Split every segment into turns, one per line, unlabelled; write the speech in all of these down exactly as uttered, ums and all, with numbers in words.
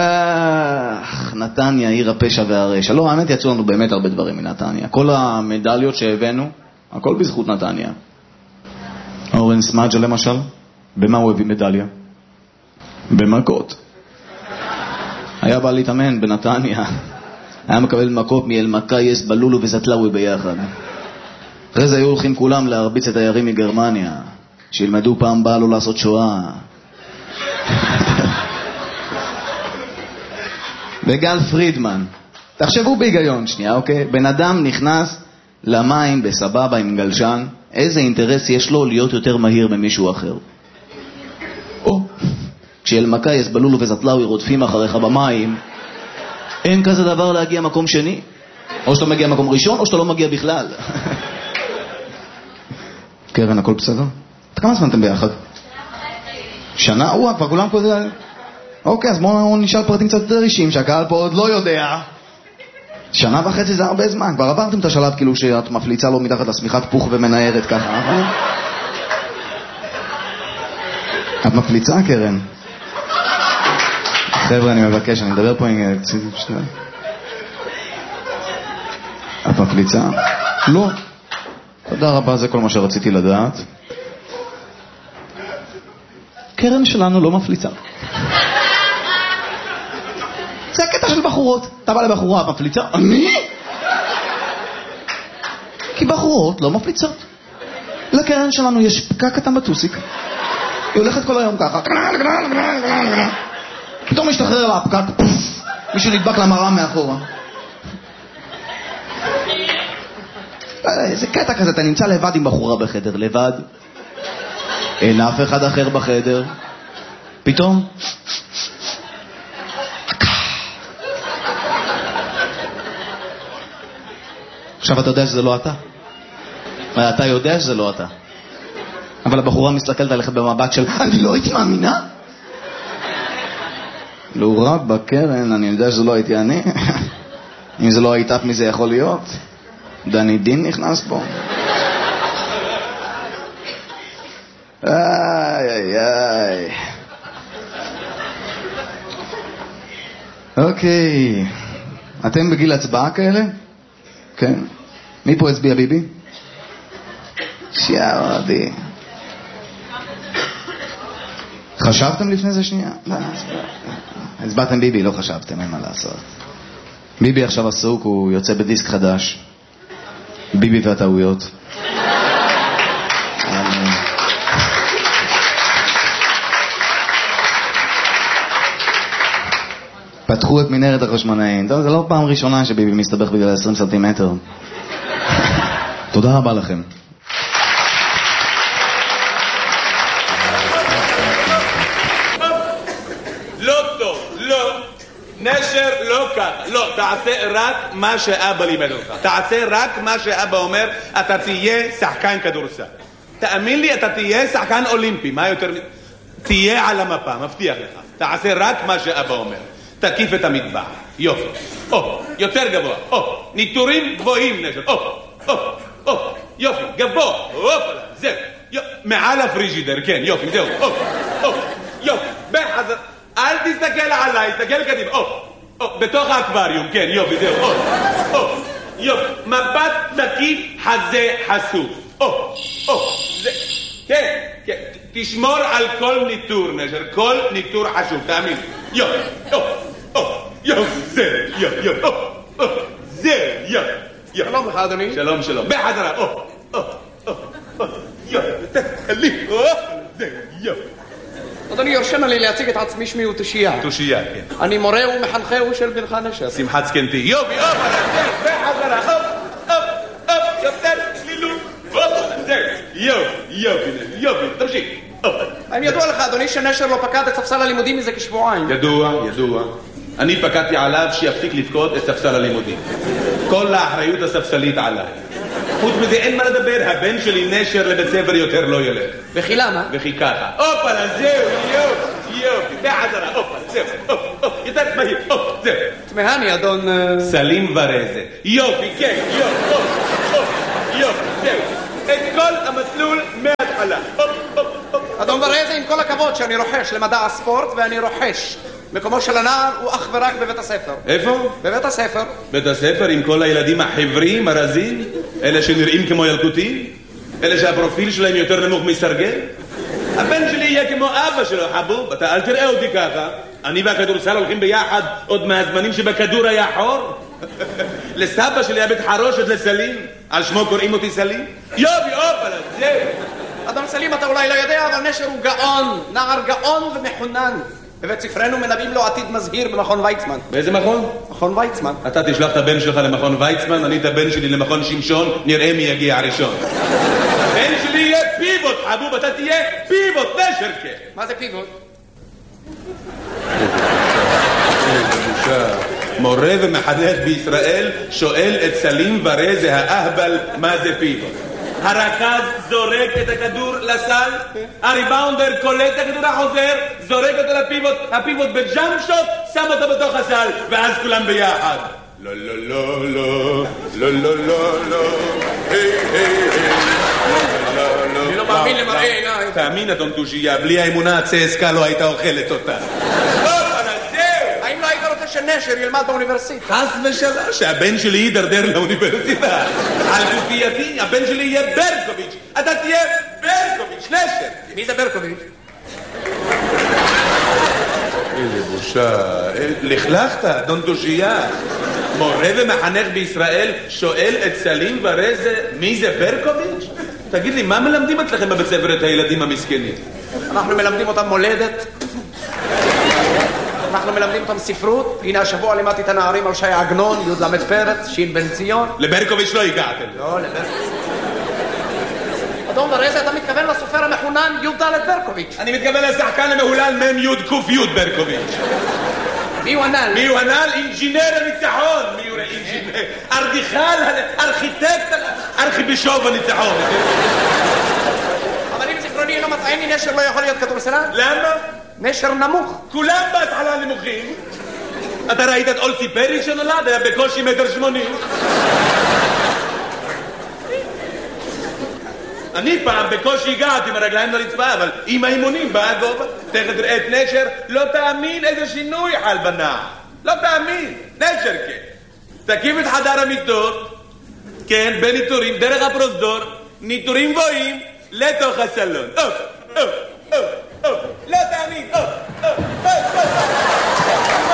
נתניה, עיר הפשע והרשע. לא, האמת יצאו לנו באמת הרבה דברים מנתניה. כל המדליות שהבאנו, הכל בזכות נתניה. אורן סמאג'ה למשל, במה הוא הביא מדליה? במכות. היה בא להתאמן בנתניה. היה מקבל מכות מאלמקייס, בלולו וזטלאווי ביחד. אחרי זה היו הולכים כולם להרביץ את תיירים מגרמניה, שילמדו פעם באה לו לעשות שואה. וגל פרידמן, תחשבו בהיגיון שנייה, אוקיי? בן אדם נכנס למים בסבבה עם גלשן, איזה אינטרס יש לו להיות יותר מהיר ממישהו אחר? או, כשאלמקייס, בלולו וזטלאווי רודפים אחריך במים, אין כזה דבר להגיע מקום שני. או שאתה מגיע מקום ראשון, או שאתה לא מגיע בכלל. קרן, הכל בסדר? כמה זמן אתם ביחד? שנה? וואו, כבר כולם פה זה... אוקיי, אז בואו נשאל פרטים קצת יותר אישיים, שהקהל פה עוד לא יודע. שנה וחצי זה הרבה זמן. כבר עברתם את השלב כאילו שאת מפליצה לו מתחת לשמיכת פוך ומנערת ככה, נכון? את מפליצה, קרן? חבר'ה, אני מבקש, אני מדבר פה עם... את מפליצה? לא. תודה רבה, זה כל מה שרציתי לדעת. קרן שלנו לא מפליצה. זה הקטע של בחורות. אתה בא לבחורה, את מפליצה? אני? כי בחורות לא מפליצות. לקרן שלנו יש פקק קטן בטוסיק. היא הולכת כל היום ככה. פתאום משתחרר לה הפקק. מישהו נדבק למראה מאחורה. זה קטע כזה, אתה נמצא לבד עם בחורה בחדר, לבד. אין אף אחד אחר בחדר. פתאום עכשיו אתה יודע שזה לא אתה. אתה יודע שזה לא אתה. אבל הבחורה מסתכלת עליך במבט של אני לא הייתי מאמינה. לא רק בקרן, אני יודע שזה לא הייתי אני. אם זה לא היית, מי זה יכול להיות? דני דין נכנס פה. איי איי איי. אוקיי. אתם בגיל הצבעה כאלה? כן. מי פה הצביע ביבי? שיערדי. חשבתם לפני זה שנייה? לא, הצבעתם ביבי, לא חשבתם, אין מה לעשות. ביבי עכשיו עסוק, הוא יוצא בדיסק חדש. ביבי והטעויות. פתחו את מנהרת החשמונאים. זה לא פעם ראשונה שביבי מסתבך בגלל עשרים סנטימטר. תודה רבה לכם.
לא טוב, לא. נשר לא ככה. לא, תעשה רק מה שאבא לימד אותך. תעשה רק מה שאבא אומר, אתה תהיה שחקן כדורסל. תאמין לי, אתה תהיה שחקן אולימפי. מה יותר... תהיה על המפה, מבטיח לך. תעשה רק מה שאבא אומר. תקיף את המטבח. יופי. או, יותר גבוה. או, ניטורים גבוהים נשר. או, או, או, יופי, גבוה. אופלה, זהו. מעל הפריג'ידר, כן, יופי, זהו. או, או, יופי. בחזר. אל תסתכל עליי, תסתכל קדימה. או, או, בתוך האקווריום, כן, יופי, זהו. או, או, יופי. מבט תקיף, חזה חשוף. או, או, זה, כן, כן. תשמור על כל ניטור, נשר. כל ניטור חשוב, תאמין. יופי, או, או, יופי, זה, יופי, יופי, או, או, זה, יופי.
שלום לך, אדוני.
שלום, שלום. בחזרה, או, או, או, או, יופי, תתחלי, או, זה, יופי.
אדוני, יורשנה לי להציג את עצמי, שמי הוא תושייה.
תושייה, כן.
אני מורה ומחנכהו של בנך נשר.
שמחת זקנתי. יופי, אופ, בחזרה, אופ, אופ, אופ, יותר צלילות, אופ, זה, יופי, יופי, יופי, תמשיך.
האם ידוע לך, אדוני, שנשר לא פקד את ספסל הלימודים מזה כשבועיים?
ידוע, ידוע. אני פקדתי עליו שיפסיק לפקוד את ספסל הלימודים. כל האחריות הספסלית עליי. חוץ מזה אין מה לדבר, הבן שלי נשר לבית ספר יותר לא ילך.
וכי למה?
וכי ככה. אופלה, זהו, יופי, יופי, בחזרה, אופלה, זהו, אופ, אופ, יותר מהיר, אופ, זהו.
תמהני, אדון...
סלים ורזה. יופי, כן, יופי, אופ, אופ, יופי, זהו. את כל המסלול מההתחלה. אופ, אופ, אופ.
אדון ורזה, עם כל הכבוד שאני רוחש למדע הספורט, ואני רוחש מקומו של הנער הוא אך ורק בבית הספר.
איפה?
בבית הספר.
בית הספר עם כל הילדים החברים, הרזים, אלה שנראים כמו ילקוטים, אלה שהפרופיל שלהם יותר נמוך מסרגל. הבן שלי יהיה כמו אבא שלו, חבוב, אתה אל תראה אותי ככה. אני והכדורסל הולכים ביחד עוד מהזמנים שבכדור היה חור. לסבא שלי היה בית חרושת לסלים, על שמו קוראים אותי סלים. יופי, אופלה, זה.
אדון סלים, אתה אולי לא יודע, אבל נשר הוא גאון, נער גאון ומחונן. בבית ספרנו מנבאים לו עתיד מזהיר במכון ויצמן.
באיזה מכון?
מכון ויצמן.
אתה תשלח את הבן שלך למכון ויצמן, אני את הבן שלי למכון שמשון, נראה מי יגיע הראשון. הבן שלי יהיה פיבוט, חבוב, אתה תהיה פיבוט, נשרקה.
מה זה פיבוט?
מורה ומחנך בישראל שואל את סלים ורזה האהבל מה זה פיבוט. הרכז זורק את הכדור לסל, הריבאונדר קולט את הכדור החוזר, זורק אותו לפיבוט, הפיבוט בג'אמפ שוט, שם אותו בתוך הסל, ואז כולם ביחד. לא, לא, לא, לא, לא, לא, לא, לא, היי, היי, היי, לא, לא,
אני לא מאמין למראה עיניי.
תאמין, אדון תושייה, בלי האמונה הצסקה לא הייתה אוכלת אותה.
האם לא היית רוצה שנשר ילמד באוניברסיטה?
חס ושלום, שהבן שלי יידרדר לאוניברסיטה. על גופייתי, הבן שלי יהיה ברקוביץ'. אתה תהיה ברקוביץ', נשר.
מי זה ברקוביץ'?
איזה בושה. לכלכת, אדון תושייה. מורה ומחנך בישראל שואל את סלים ורזה מי זה ברקוביץ'? תגיד לי, מה מלמדים אצלכם בבית ספר את הילדים המסכנים?
אנחנו מלמדים אותם מולדת. אנחנו מלמדים אותם ספרות. הנה השבוע לימדתי את הנערים על שי עגנון, י' למד פרץ, שין בן ציון.
לברקוביץ' לא הגעתם.
לא, לברקוביץ'. אדון ורזה, אתה מתכוון לסופר המחונן י' ד' ברקוביץ'.
אני מתכוון לשחקן המהולל מ' י' ק' י' ברקוביץ'.
מי הוא הנ"ל?
מי הוא הנ"ל? אינג'ינר הניצחון. מי הוא אינג'ינר? ארדיכל, ארכיטקט, ארכיבישוף הניצחון.
אבל אם זיכרוני אינו מטעני, נשר לא יכול להיות כדורסלן?
למה?
נשר נמוך.
כולם בהתחלה נמוכים. אתה ראית את אולסי פרי שנולד? היה בקושי מטר שמונים. אני פעם בקושי הגעתי עם הרגליים לרצפה, אבל עם האימונים בא גובה. תכף תראה את נשר, לא תאמין איזה שינוי חל בנער. לא תאמין, נשר כן. תקים את חדר המיטות, כן, בניטורים, דרך הפרוזדור, ניטורים גבוהים, לתוך הסלון. אוף, אוף, אוף, אוף, לא תאמין, אוף, אוף, אוף, אוף.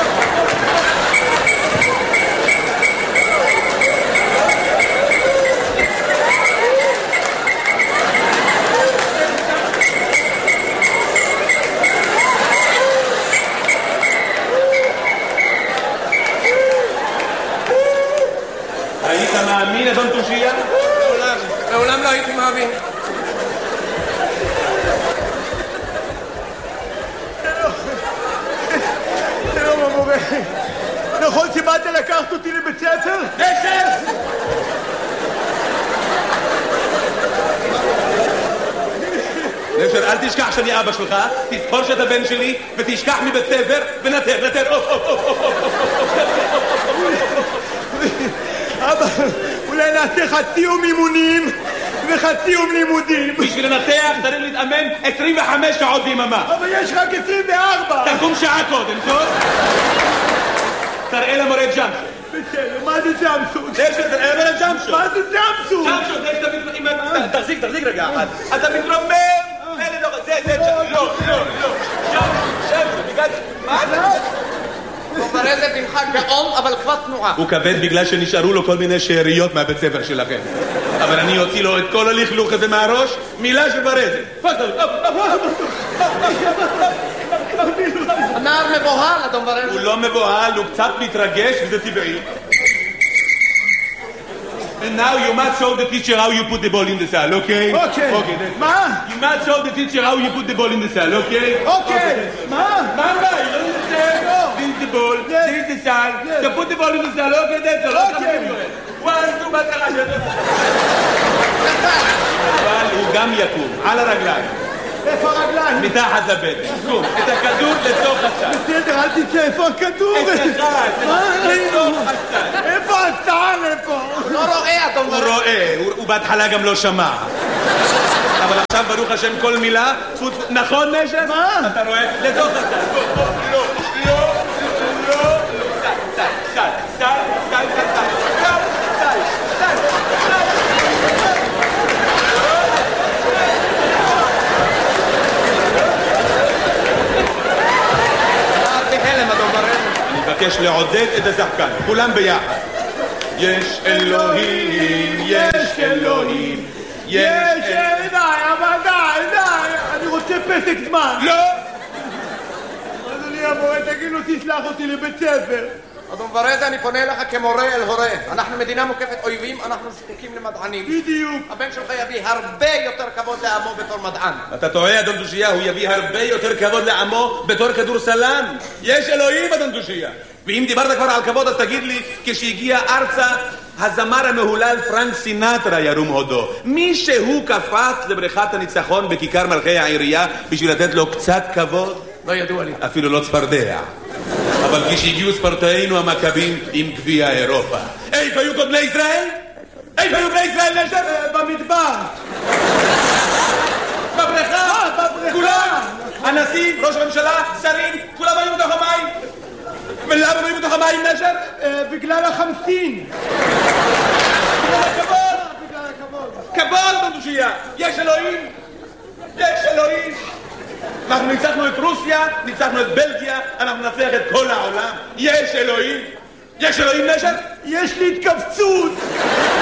היית מאמין, אדון תושייה?
לעולם, לעולם לא הייתי מאמין.
שלום המורה, נכון שבאת לקחת אותי לבית ספר?
נשר! נשר, אל תשכח שאני אבא שלך, תזכור שאתה בן שלי, ותשכח מבית ספר, ונתר, נתר, אוף, אוף, אוף, אוף,
אבא, אולי נעשה חצי יום אימונים וחצי יום לימודים.
בשביל לנתח צריך להתאמן עשרים וחמש שעות ביממה.
אבל יש רק עשרים וארבע.
תקום שעה קודם, טוב? תראה למורה ג'אמפ.
בסדר, מה זה ג'אמפסוט?
נשר, תראה למורה ג'אמפ.
מה זה ג'אמפסוט?
ג'אמפ, תחזיק, תחזיק רגע אחד. אתה מתרומם. זה, זה, לא, לא, לא. שם, שם, מה זה?
ורזה בנך גאון, אבל כבר תנועה.
הוא כבד בגלל שנשארו לו כל מיני שאריות מהבית ספר שלכם. אבל אני אוציא לו את כל הלכלוך הזה מהראש, מילה של ורזה.
הנער מבוהל, אדון ורזה.
הוא לא מבוהל, הוא קצת מתרגש, וזה טבעי. And now you must show the teacher how you put the ball in the cell, okay?
Okay.
Okay.
מה?
You must show the teacher how you put the ball in the cell, okay?
אוקיי. מה?
מה? You don't understand? This is the ball, this is the cell. So put the ball in the cell, okay? That's all.
Okay.
One, two, בהתחלה. אבל הוא גם יקום, על הרגליים.
איפה הרגליים?
מתחת לבטן. קום, את הכדור לתוך הסל.
בסדר, אל תצא, איפה הכדור?
את הסל,
מה?
לתוך הסל.
איפה הסל? איפה?
לא רואה, אדון
הוא
ורזה.
רואה, הוא בהתחלה גם לא שמע. אבל עכשיו ברוך השם כל מילה, נכון נשר?
מה?
אתה רואה? לתוך הסל. לא, לא, מבקש לעודד את השחקן, כולם ביחד. יש אלוהים, יש אלוהים, יש אלוהים.
די, אבל די, די, אני רוצה פסק זמן.
לא!
אדוני המורה, תגיד לו, תשלח אותי לבית ספר.
אדון ורדה, אני פונה אליך כמורה אל הורה. אנחנו מדינה מוקפת אויבים, אנחנו זקוקים למדענים.
בדיוק.
הבן שלך יביא הרבה יותר כבוד לעמו בתור מדען.
אתה טועה, אדון דושיה, הוא יביא הרבה יותר כבוד לעמו בתור כדורסלן. יש אלוהים, אדון דושיה. ואם דיברת כבר על כבוד, אז תגיד לי, כשהגיע ארצה, הזמר המהולל פרנק סינטרה ירום הודו. מי שהוא קפץ לבריכת הניצחון בכיכר מלכי העירייה בשביל לתת לו קצת כבוד?
לא ידוע לי.
אפילו לא צפרדע. אבל כשהגיעו ספורטאינו המכבים עם גביע אירופה. איפה היו קודמי ישראל? איפה היו בני ישראל נשר?
במדבר.
בבריכה?
בבריכה.
כולם. הנשיא, ראש הממשלה, שרים, כולם היו בתוך המים. ולמה היו בתוך המים נשר?
בגלל החמסין.
בגלל הכבוד.
בגלל הכבוד.
כבוד בדושייה. יש אלוהים. יש אלוהים. אנחנו ניצחנו את רוסיה, ניצחנו את בלגיה, אנחנו נצליח את כל העולם. יש אלוהים. יש אלוהים נשר?
יש לי התכווצות.